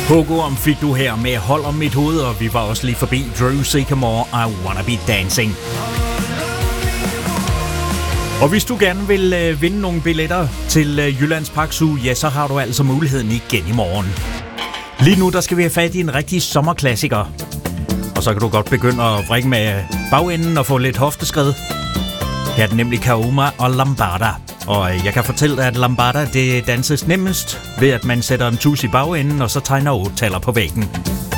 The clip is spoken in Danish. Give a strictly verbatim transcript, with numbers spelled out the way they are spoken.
Pogo'em fik du her med Hold om mit hoved, og vi var også lige forbi Drew Sycamore, I Wanna Be Dancing. Og hvis du gerne vil øh, vinde nogle billetter til øh, Jyllands Parksuge, ja, så har du altså muligheden igen i morgen. Lige nu, der skal vi have fat i en rigtig sommerklassiker. Og så kan du godt begynde at vrikke med bagenden og få lidt hofteskred. Her er det nemlig Kaoma og Lambada. Og jeg kan fortælle dig, at Lambada det danses nemmest ved, at man sætter en tus i bagenden, og så tegner otte-taller på væggen.